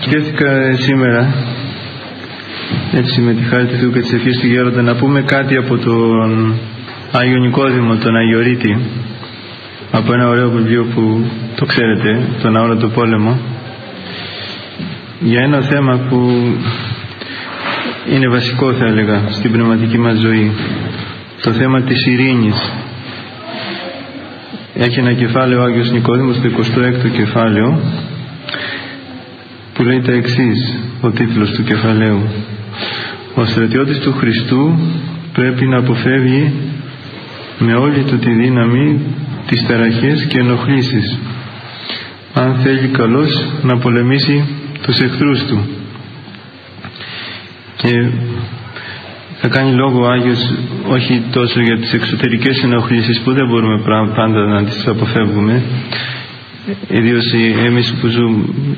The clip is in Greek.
Σκέφτηκα σήμερα, έτσι με τη χάρη του Θεού και της ευχής του Γέροντα, να πούμε κάτι από τον Άγιο Νικόδημο, τον Αγιορείτη, από ένα ωραίο βιβλίο που το ξέρετε, τον Αόρατο Πόλεμο, για ένα θέμα που είναι βασικό, θα έλεγα, στην πνευματική μας ζωή, το θέμα της ειρήνης. Έχει ένα κεφάλαιο ο Άγιος Νικόδημος, το 26ο κεφάλαιο, που λέει τα εξής, ο τίτλος του κεφαλαίου: ο στρατιώτης του Χριστού πρέπει να αποφεύγει με όλη του τη δύναμη τις ταραχές και ενοχλήσεις, αν θέλει καλώς να πολεμήσει τους εχθρούς του. Και θα κάνει λόγο ο Άγιος όχι τόσο για τις εξωτερικές ενοχλήσεις που δεν μπορούμε πάντα να τις αποφεύγουμε, ιδίως εμείς που ζούμε